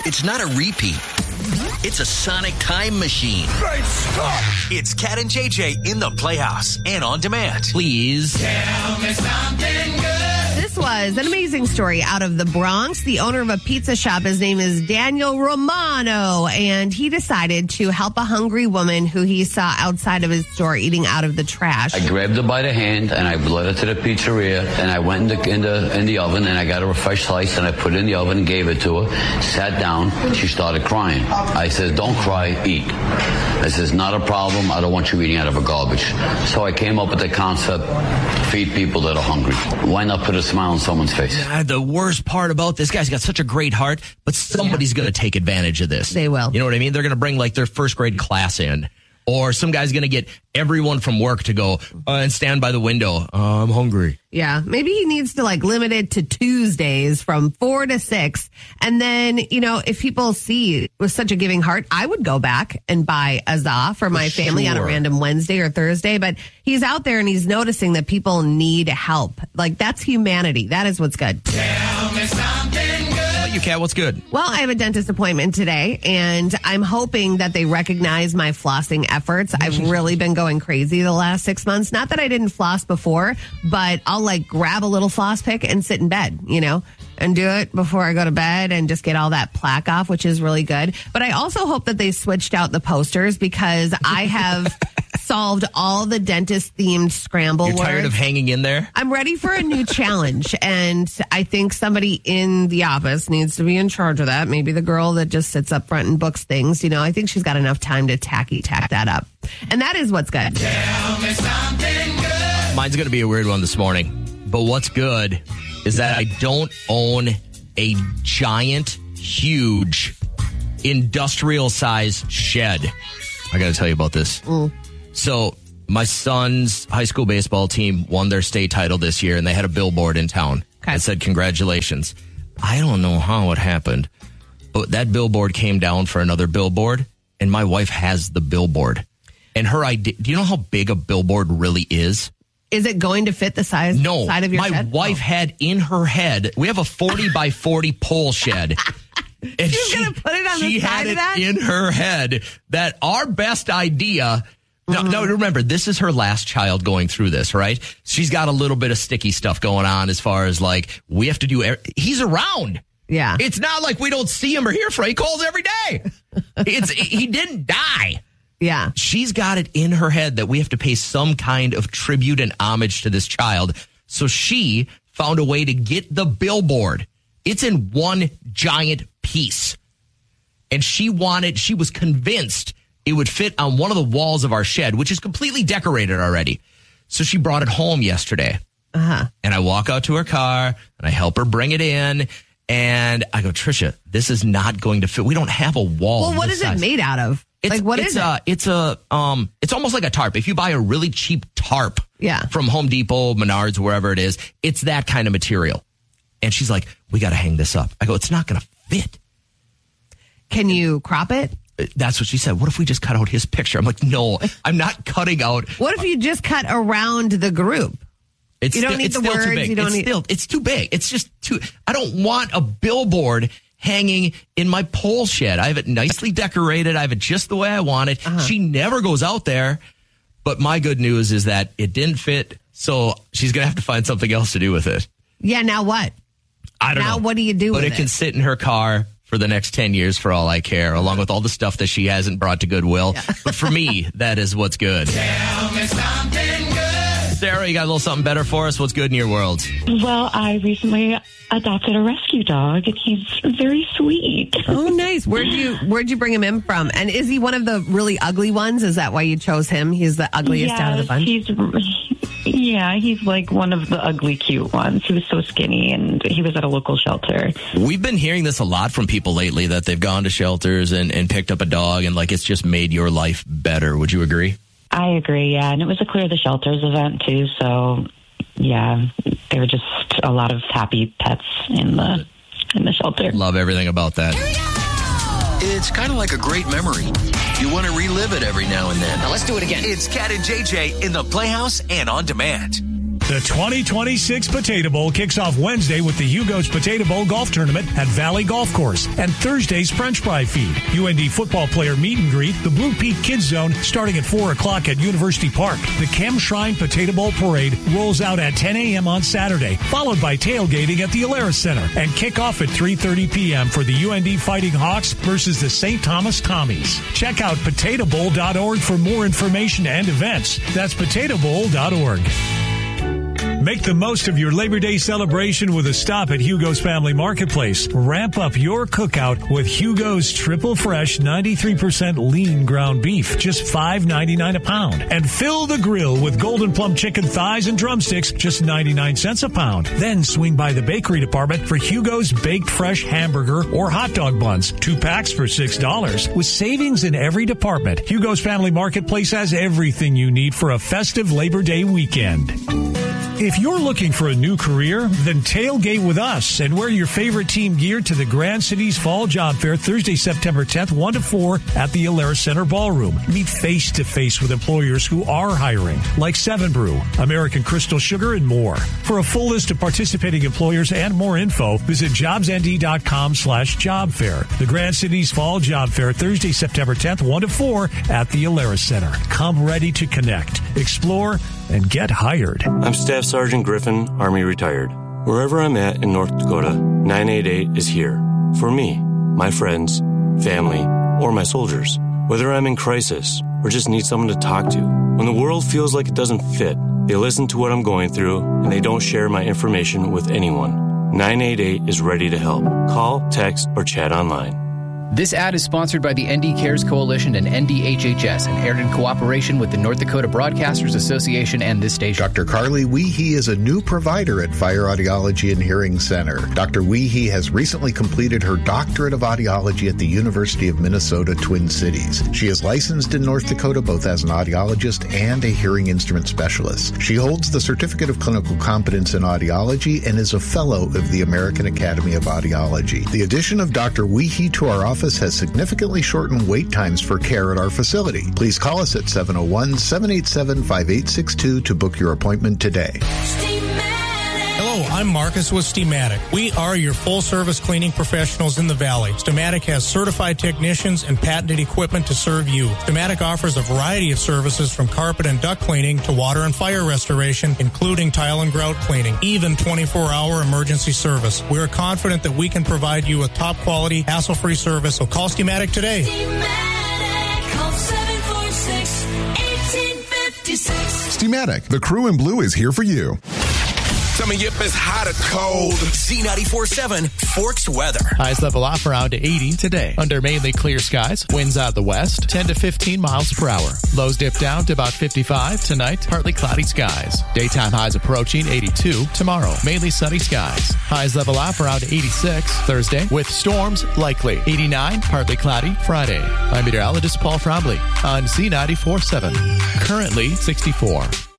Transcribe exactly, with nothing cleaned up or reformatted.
It's not a repeat. It's a sonic time machine. Great Scott! It's Cat and J J in the Playhouse and on demand. Please. Tell me something good. This was an amazing story out of the Bronx. The owner of a pizza shop, his name is Daniel Romano, and he decided to help a hungry woman who he saw outside of his store eating out of the trash. I grabbed her by the hand and I led her to the pizzeria, and I went in the, in the in the oven and I got her a fresh slice and I put it in the oven and gave it to her. Sat down, she started crying. I said, "Don't cry, eat." I says, "Not a problem. I don't want you eating out of a garbage." So I came up with the concept: feed people that are hungry. Why not put a smile on someone's face? God, the worst part about this guy's got such a great heart, but somebody's going to take advantage of this. They will. You know what I mean? They're going to bring like their first grade class in. Or some guy's going to get everyone from work to go uh, and stand by the window. Uh, I'm hungry. Yeah, maybe he needs to like limit it to Tuesdays from four to six. And then, you know, if people see with such a giving heart, I would go back and buy a za for my For family on a sure. random Wednesday or Thursday. But he's out there and he's noticing that people need help. Like, that's humanity. That is what's good. Tell me something good. You, Kat, what's good? Well, I have a dentist appointment today, and I'm hoping that they recognize my flossing efforts. I've really been going crazy the last six months. Not that I didn't floss before, but I'll like grab a little floss pick and sit in bed, you know, and do it before I go to bed and just get all that plaque off, which is really good. But I also hope that they switched out the posters because I have solved all the dentist-themed scramble You're words. tired of hanging in there? I'm ready for a new challenge, and I think somebody in the office needs to be in charge of that. Maybe the girl that just sits up front and books things. You know, I think she's got enough time to tacky tack that up. And that is what's good. Tell me something good. Mine's going to be a weird one this morning. But what's good is that I don't own a giant, huge, industrial-sized shed. I got to tell you about this. Mm. So my son's high school baseball team won their state title this year, and they had a billboard in town Okay. that said, "Congratulations." I don't know how it happened, but that billboard came down for another billboard, and my wife has the billboard. And her idea, do you know how big a billboard really is? Is it going to fit the size No, side of your my shed? wife Oh. had in her head, we have a forty by forty pole shed. And She's gonna put it on the she side had of it that? in her head that our best idea. Now, now, remember, this is her last child going through this, right? She's got a little bit of sticky stuff going on as far as like, we have to do, er- he's around. Yeah. It's not like we don't see him or hear from him. He calls every day. It's, he didn't die. Yeah. She's got it in her head that we have to pay some kind of tribute and homage to this child. So she found a way to get the billboard. It's in one giant piece. And she wanted, she was convinced it would fit on one of the walls of our shed, which is completely decorated already. So she brought it home yesterday. Uh-huh. And I walk out to her car and I help her bring it in. And I go, "Trisha, this is not going to fit. We don't have a wall." Well, what this is size." it made out of? It's, like, what it's is it? a, It's a, um, it's almost like a tarp. If you buy a really cheap tarp Yeah. from Home Depot, Menards, wherever it is, it's that kind of material. And she's like, "We got to hang this up." I go, "It's not going to fit." Can you crop it? That's what she said. "What if we just cut out his picture?" I'm like, "No, I'm not cutting out." What if you just cut around the group? It's You don't still, need it's the still words, too big. you don't it's need- still, it's too big. It's just too, I don't want a billboard hanging in my pole shed. I have it nicely decorated. I have it just the way I want it. Uh-huh. She never goes out there. But my good news is that it didn't fit. So she's going to have to find something else to do with it. Yeah, now what? I don't Now know. what do you do But with it can it? sit in her car for the next ten years for all I care, along with all the stuff that she hasn't brought to Goodwill. But for me, that is what's good. Tell me something good. Sarah, you got a little something better for us? What's good in your world? Well, I recently adopted a rescue dog, and he's very sweet. Oh, nice. Where'd you Where'd you bring him in from? And is he one of the really ugly ones? Is that why you chose him? He's the ugliest out of the bunch. He's, yeah, he's like one of the ugly, cute ones. He was so skinny, and he was at a local shelter. We've been hearing this a lot from people lately, that they've gone to shelters and, and picked up a dog, and like it's just made your life better. Would you agree? I agree, yeah. And it was a Clear the Shelters event, too. So, yeah, there were just a lot of happy pets in the in the shelter. Love everything about that. It's kind of like a great memory. You want to relive it every now and then. Now let's do it again. It's Cat and J J in the Playhouse and on demand. The twenty twenty-six Potato Bowl kicks off Wednesday with the Hugo's Potato Bowl Golf Tournament at Valley Golf Course and Thursday's French Fry Feed. U N D football player meet and greet, the Blue Peak Kids Zone starting at four o'clock at University Park. The Chem Shrine Potato Bowl Parade rolls out at ten a.m. on Saturday, followed by tailgating at the Alaris Center and kickoff at three thirty p.m. for the U N D Fighting Hawks versus the Saint Thomas Tommies. Check out potato bowl dot org for more information and events. That's potato bowl dot org. Make the most of your Labor Day celebration with a stop at Hugo's Family Marketplace. Ramp up your cookout with Hugo's Triple Fresh ninety-three percent lean ground beef, just five ninety-nine a pound. And fill the grill with Golden Plum chicken thighs and drumsticks, just ninety-nine cents a pound. Then swing by the bakery department for Hugo's Baked Fresh hamburger or hot dog buns, two packs for six dollars. With savings in every department, Hugo's Family Marketplace has everything you need for a festive Labor Day weekend. If you're looking for a new career, then tailgate with us and wear your favorite team gear to the Grand Cities Fall Job Fair Thursday, September tenth, one to four at the Alaris Center Ballroom. Meet face-to-face with employers who are hiring, like Seven Brew, American Crystal Sugar, and more. For a full list of participating employers and more info, visit jobsnd.com slash job fair. The Grand Cities Fall Job Fair Thursday, September tenth, one to four at the Alaris Center. Come ready to connect, explore, and get hired. I'm Staff Sergeant Griffin, Army retired. Wherever I'm at in North Dakota, nine eight eight is here. For me, my friends, family, or my soldiers. Whether I'm in crisis or just need someone to talk to. When the world feels like it doesn't fit, they listen to what I'm going through and they don't share my information with anyone. nine eight eight is ready to help. Call, text, or chat online. This ad is sponsored by the N D Cares Coalition and N D H H S and aired in cooperation with the North Dakota Broadcasters Association and this station. Doctor Carly Weehee is a new provider at Fire Audiology and Hearing Center. Doctor Weehee has recently completed her doctorate of audiology at the University of Minnesota Twin Cities. She is licensed in North Dakota both as an audiologist and a hearing instrument specialist. She holds the Certificate of Clinical Competence in Audiology and is a fellow of the American Academy of Audiology. The addition of Doctor Weehee to our office has significantly shortened wait times for care at our facility. Please call us at seven oh one, seven eight seven, five eight six two to book your appointment today. Hello, I'm Marcus with Steamatic. We are your full-service cleaning professionals in the Valley. Steamatic has certified technicians and patented equipment to serve you. Steamatic offers a variety of services from carpet and duct cleaning to water and fire restoration, including tile and grout cleaning, even twenty-four hour emergency service. We are confident that we can provide you with top-quality, hassle-free service, so call Steamatic today. Steamatic, call seven four six, one eight five six. Steamatic, the crew in blue is here for you. Tell me if it's hot or cold. Z ninety-four point seven Forks weather. Highs level off around eighty today. Under mainly clear skies. Winds out the west, ten to fifteen miles per hour. Lows dip down to about fifty-five tonight. Partly cloudy skies. Daytime highs approaching eighty-two tomorrow. Mainly sunny skies. Highs level off around eighty-six Thursday with storms likely. eighty-nine, partly cloudy Friday. I'm meteorologist Paul Frombley on Z ninety-four point seven. Currently sixty-four.